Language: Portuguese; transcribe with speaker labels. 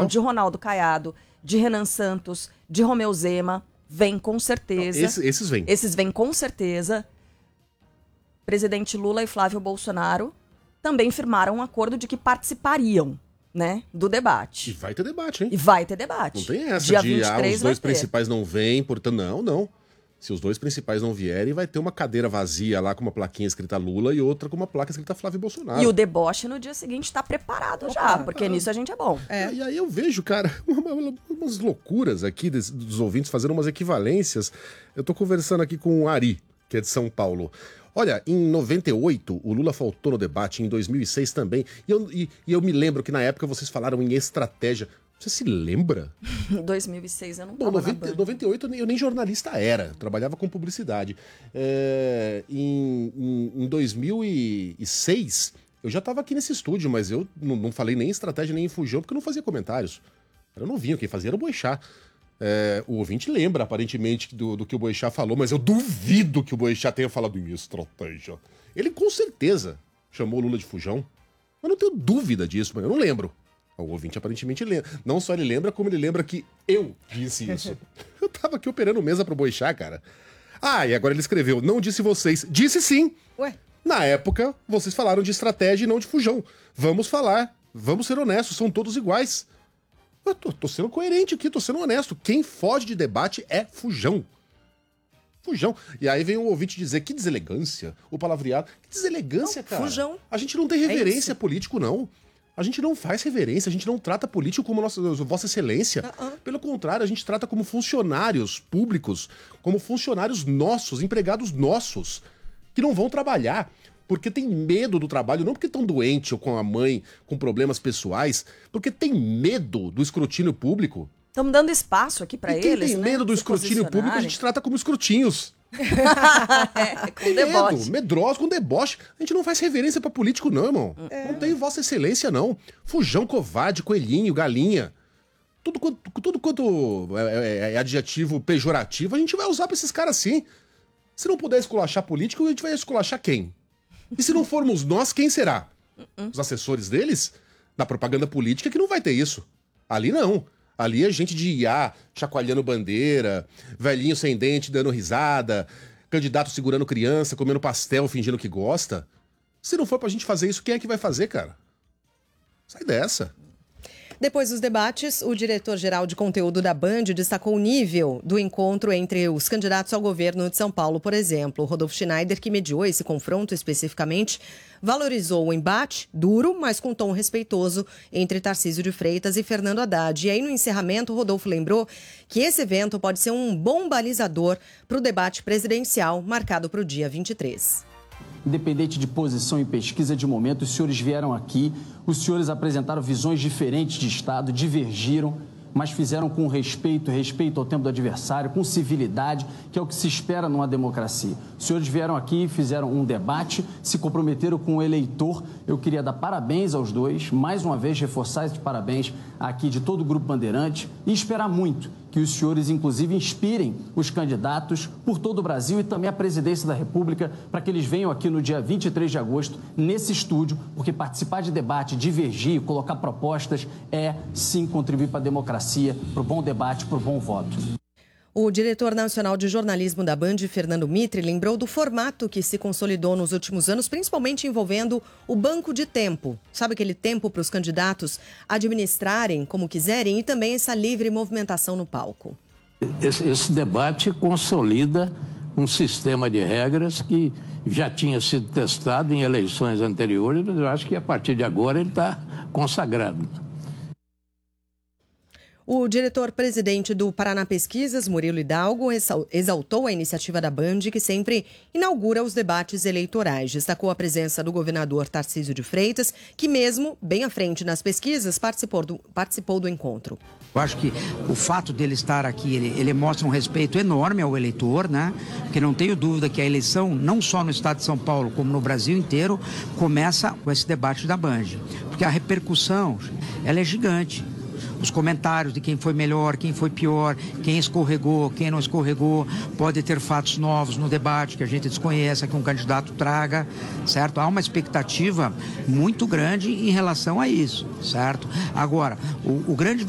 Speaker 1: então, de Ronaldo Caiado, de Renan Santos, de Romeu Zema, vem com certeza.
Speaker 2: Esses vêm.
Speaker 1: Esses vêm com certeza. Presidente Lula e Flávio Bolsonaro também firmaram um acordo de que participariam, né, do debate.
Speaker 2: E vai ter debate, hein?
Speaker 1: E vai ter debate.
Speaker 2: Não tem essa
Speaker 1: Dia
Speaker 2: de
Speaker 1: 23
Speaker 2: os dois
Speaker 1: vai ter.
Speaker 2: principais não vêm, portanto, não. Se os dois principais não vierem, vai ter uma cadeira vazia lá com uma plaquinha escrita Lula e outra com uma placa escrita Flávio Bolsonaro.
Speaker 1: E o deboche no dia seguinte está preparado já, porque nisso a gente é bom.
Speaker 2: E aí eu vejo, cara, umas loucuras aqui dos ouvintes fazendo umas equivalências. Eu tô conversando aqui com o Ari, que é de São Paulo. Olha, em 98, o Lula faltou no debate, em 2006 também. E eu me lembro que na época vocês falaram em estratégia. Você se lembra?
Speaker 1: Em 2006 eu não
Speaker 2: Bom,
Speaker 1: tava
Speaker 2: 98 eu nem jornalista era, eu trabalhava com publicidade. Em 2006, eu já estava aqui nesse estúdio, mas eu não falei nem em estratégia nem em fujão, porque eu não fazia comentários. Era novinho, quem fazia era o Boechat. O ouvinte lembra, aparentemente, do que o Boechat falou, mas eu duvido que o Boechat tenha falado em estratégia. Ele, com certeza, chamou o Lula de fujão. Eu não tenho dúvida disso, mas eu não lembro. O ouvinte aparentemente lembra. Não só ele lembra, como ele lembra que eu disse isso. Eu tava aqui operando mesa pro Boechat, cara. E agora ele escreveu, não disse vocês. Disse sim.
Speaker 1: Ué?
Speaker 2: Na época, vocês falaram de estratégia e não de fujão. Vamos falar. Vamos ser honestos, são todos iguais. Eu tô sendo coerente aqui, tô sendo honesto. Quem foge de debate é fujão. Fujão. E aí vem um ouvinte dizer, que deselegância, o palavreado. Que deselegância, cara.
Speaker 1: Fujão.
Speaker 2: A gente não tem reverência a político, não. A gente não faz reverência, a gente não trata político como Vossa Excelência. Pelo contrário, a gente trata como funcionários públicos, como funcionários nossos, empregados nossos, que não vão trabalhar porque tem medo do trabalho, não porque estão doentes ou com a mãe, com problemas pessoais, porque tem medo do escrutínio público.
Speaker 1: Estamos dando espaço aqui para eles,
Speaker 2: quem tem medo do escrutínio público, a gente trata como escrutinhos.
Speaker 1: Com deboche.
Speaker 2: Medrosos, com deboche. A gente não faz reverência pra político, não, irmão. Não tem Vossa Excelência, não. Fujão, covarde, coelhinho, galinha. Tudo quanto é adjetivo pejorativo, a gente vai usar pra esses caras assim. Se não puder esculachar político, a gente vai esculachar quem? E se não formos nós, quem será? Os assessores deles? Na propaganda política que não vai ter isso. Ali não. Ali é gente de IA, chacoalhando bandeira, velhinho sem dente dando risada, candidato segurando criança, comendo pastel, fingindo que gosta. Se não for pra gente fazer isso, quem é que vai fazer, cara? Sai dessa.
Speaker 3: Depois dos debates, o diretor-geral de conteúdo da Band destacou o nível do encontro entre os candidatos ao governo de São Paulo, por exemplo. Rodolfo Schneider, que mediou esse confronto especificamente, valorizou o embate duro, mas com tom respeitoso, entre Tarcísio de Freitas e Fernando Haddad. E aí, no encerramento, Rodolfo lembrou que esse evento pode ser um bom balizador para o debate presidencial marcado para o dia 23.
Speaker 4: Independente de posição e pesquisa de momento, os senhores vieram aqui, os senhores apresentaram visões diferentes de Estado, divergiram, mas fizeram com respeito ao tempo do adversário, com civilidade, que é o que se espera numa democracia. Os senhores vieram aqui, fizeram um debate, se comprometeram com o eleitor. Eu queria dar parabéns aos dois, mais uma vez reforçar esse parabéns aqui de todo o Grupo Bandeirante e esperar muito que os senhores, inclusive, inspirem os candidatos por todo o Brasil e também a presidência da República para que eles venham aqui no dia 23 de agosto, nesse estúdio, porque participar de debate, divergir, colocar propostas é, sim, contribuir para a democracia, para o bom debate, para o bom voto.
Speaker 3: O diretor nacional de jornalismo da Band, Fernando Mitre, lembrou do formato que se consolidou nos últimos anos, principalmente envolvendo o banco de tempo. Sabe aquele tempo para os candidatos administrarem como quiserem e também essa livre movimentação no palco.
Speaker 5: Esse debate consolida um sistema de regras que já tinha sido testado em eleições anteriores, mas eu acho que a partir de agora ele está consagrado.
Speaker 3: O diretor-presidente do Paraná Pesquisas, Murilo Hidalgo, exaltou a iniciativa da Band, que sempre inaugura os debates eleitorais. Destacou a presença do governador Tarcísio de Freitas, que mesmo bem à frente nas pesquisas, participou do encontro.
Speaker 6: Eu acho que o fato dele estar aqui, ele mostra um respeito enorme ao eleitor, né? Porque não tenho dúvida que a eleição, não só no estado de São Paulo, como no Brasil inteiro, começa com esse debate da Band. Porque a repercussão, ela é gigante. Os comentários de quem foi melhor, quem foi pior, quem escorregou, quem não escorregou, pode ter fatos novos no debate que a gente desconhece, que um candidato traga, certo? Há uma expectativa muito grande em relação a isso, certo? Agora, o grande